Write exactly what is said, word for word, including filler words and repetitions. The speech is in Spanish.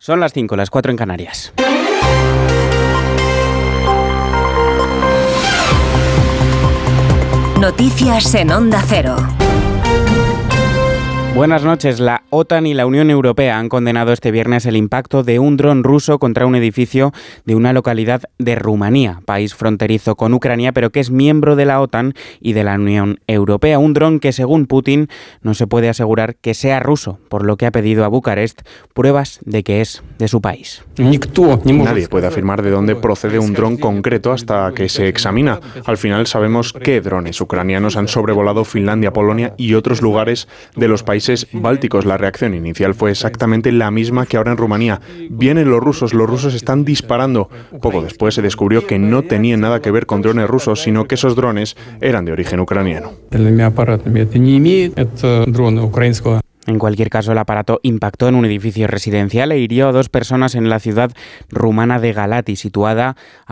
Son las cinco, las cuatro en Canarias. Noticias en Onda Cero. Buenas noches. La OTAN y la Unión Europea han condenado este viernes el impacto de un dron ruso contra un edificio de una localidad de Rumanía, país fronterizo con Ucrania, pero que es miembro de la OTAN y de la Unión Europea. Un dron que, según Putin, no se puede asegurar que sea ruso, por lo que ha pedido a Bucarest pruebas de que es de su país. Nadie puede afirmar de dónde procede un dron concreto hasta que se examina. Al final sabemos qué drones ucranianos han sobrevolado Finlandia, Polonia y otros lugares de los países bálticos. La reacción inicial fue exactamente la misma que ahora en Rumanía. Vienen los rusos, los rusos están disparando. Poco después se descubrió que no tenían nada que ver con drones rusos, sino que esos drones eran de origen ucraniano. En cualquier caso, el aparato impactó en un edificio residencial e hirió a dos personas en la ciudad rumana de Galati, situada